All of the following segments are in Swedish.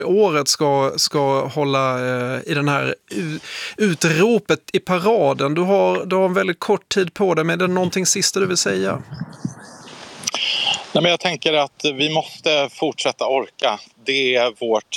året ska hålla i den här utropet i paraden. Du har en väldigt kort tid på dig, men är det någonting sista du vill säga? Nej, men jag tänker att vi måste fortsätta orka. Det är vårt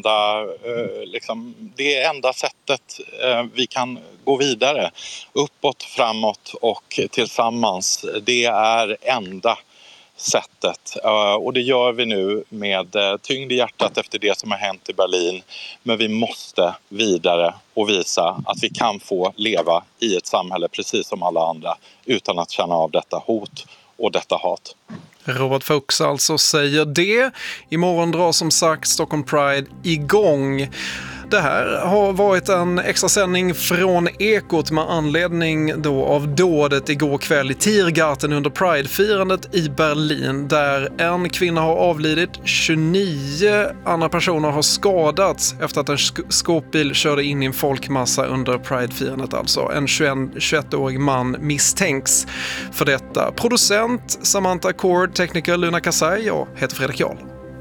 enda sättet vi kan gå vidare. Uppåt, framåt och tillsammans. Det är enda sättet. Och det gör vi nu med tyngd i hjärtat efter det som har hänt i Berlin. Men vi måste vidare och visa att vi kan få leva i ett samhälle precis som alla andra utan att känna av detta hot och detta hat. Robert Fuchs alltså säger det. Imorgon drar som sagt Stockholm Pride igång. Det här har varit en extra sändning från Ekot med anledning då av dådet igår kväll i Tiergarten under Pride-firandet i Berlin, där en kvinna har avlidit, 29 andra personer har skadats efter att en skåpbil körde in i en folkmassa under Pride-firandet. Alltså en 21-årig man misstänks för detta. Producent Samantha Cord, tekniker Luna Kasai, jag heter Fredrik Jarl.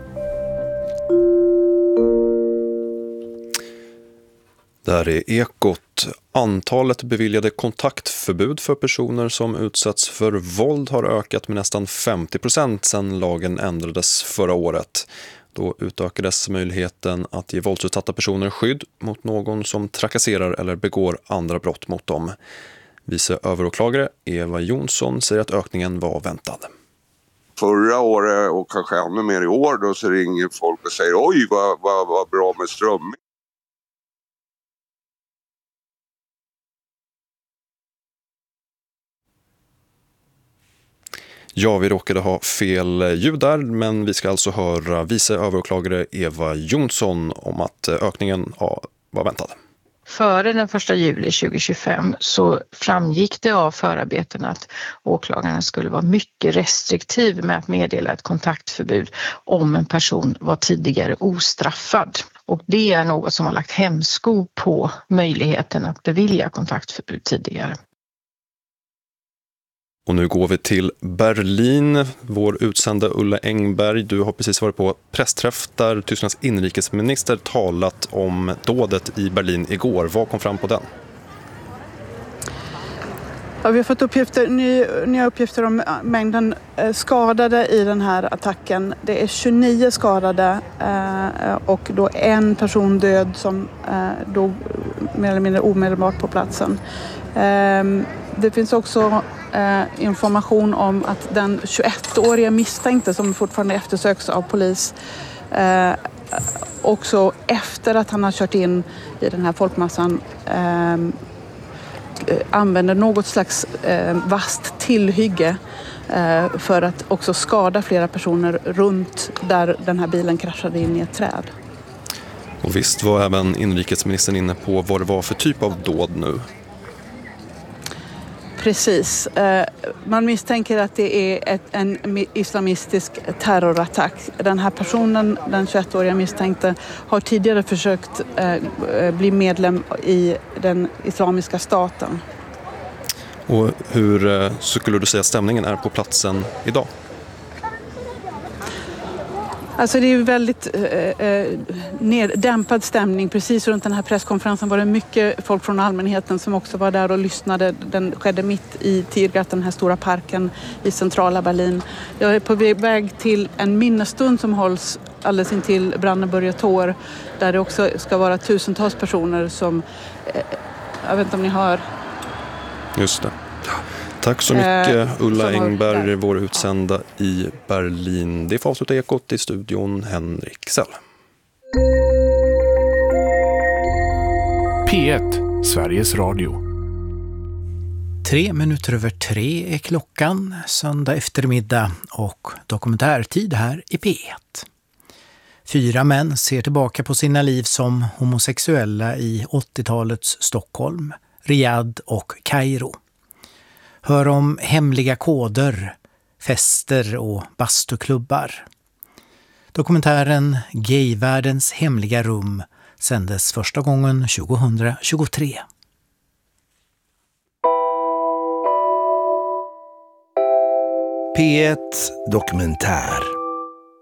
Där är Ekot. Antalet beviljade kontaktförbud för personer som utsätts för våld har ökat med nästan 50% sedan lagen ändrades förra året. Då utökades möjligheten att ge våldsutsatta personer skydd mot någon som trakasserar eller begår andra brott mot dem. Vice överåklagare Eva Jonsson säger att ökningen var väntad. Förra året och kanske ännu mer i år då så ringer folk och säger oj vad bra med strömming. Ja, vi råkade ha fel ljud där, men vi ska alltså höra vice överåklagare Eva Jonsson om att ökningen var väntad. Före den 1 juli 2025 så framgick det av förarbeten att åklagaren skulle vara mycket restriktiv med att meddela ett kontaktförbud om en person var tidigare ostraffad. Och det är något som har lagt hämsko på möjligheten att bevilja kontaktförbud tidigare. Och nu går vi till Berlin. Vår utsända Ulla Engberg, du har precis varit på pressträff där Tysklands inrikesminister talat om dådet i Berlin igår. Vad kom fram på den? Ja, vi har fått nya uppgifter om mängden skadade i den här attacken. Det är 29 skadade och då en person död som dog mer eller mindre omedelbart på platsen. Det finns också information om att den 21-åriga misstänkte som fortfarande eftersöks av polis också efter att han har kört in i den här folkmassan använder något slags vasst tillhygge för att också skada flera personer runt där den här bilen kraschade in i ett träd. Och visst var även inrikesministern inne på vad det var för typ av dåd nu. Precis. Man misstänker att det är en islamistisk terrorattack. Den här personen, den 21-åriga misstänkte, har tidigare försökt bli medlem i den islamiska staten. Och hur skulle du säga stämningen är på platsen idag? Alltså det är ju väldigt dämpad stämning. Precis runt den här presskonferensen var det mycket folk från allmänheten som också var där och lyssnade. Den skedde mitt i Tiergarten, den här stora parken i centrala Berlin. Jag är på väg till en minnesstund som hålls alldeles intill Brandenburger Tor, där det också ska vara tusentals personer som, jag vet inte om ni hör. Just det. Tack så mycket Ulla Engberg, vår utsända i Berlin. Det får avsluta Ekot i studion, Henrik Sell. P1, Sveriges Radio. 3:03 är klockan, söndag eftermiddag och dokumentärtid här i P1. 4 män ser tillbaka på sina liv som homosexuella i 80-talets Stockholm, Riyadh och Kairo. Hör om hemliga koder, fester och bastuklubbar. Dokumentären Gayvärldens hemliga rum sändes första gången 2023. P1 Dokumentär.